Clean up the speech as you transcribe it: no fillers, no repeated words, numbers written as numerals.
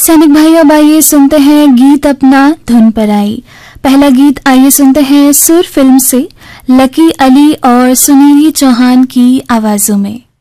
सैनिक भाई, अब आइए सुनते हैं गीत अपना धुन पर आई। पहला गीत आइए सुनते हैं सुर फिल्म से लकी अली और सुनीधि चौहान की आवाजों में।